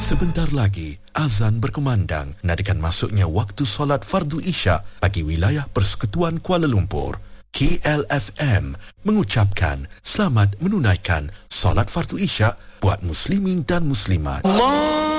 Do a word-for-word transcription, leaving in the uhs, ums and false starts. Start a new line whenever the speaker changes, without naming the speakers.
Sebentar lagi, azan berkumandang nadakan masuknya waktu solat fardu isyak bagi wilayah Persekutuan Kuala Lumpur. K L F M mengucapkan selamat menunaikan solat fardu isyak buat muslimin dan muslimat. Allah